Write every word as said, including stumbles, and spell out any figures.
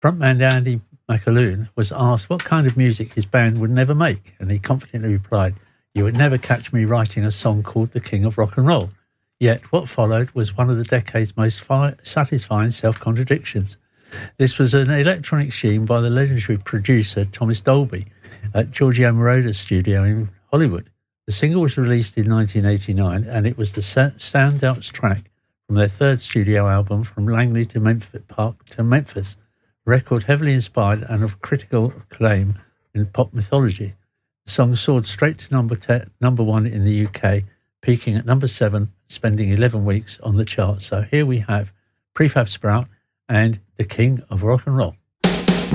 Frontman Andy McAloon was asked what kind of music his band would never make, and he confidently replied, "You would never catch me writing a song called The King of Rock and Roll." Yet what followed was one of the decade's most fi- satisfying self-contradictions. This was an electronic sheen by the legendary producer Thomas Dolby at Giorgio Moroder's studio in Hollywood. The single was released in nineteen eighty-nine, and it was the sa- standout track from their third studio album, From Langley to Memphis Park to Memphis, a record heavily inspired and of critical acclaim in pop mythology. The song soared straight to number te- number one in the U K, peaking at number seven, spending eleven weeks on the chart. So here we have Prefab Sprout and The King of Rock and Roll.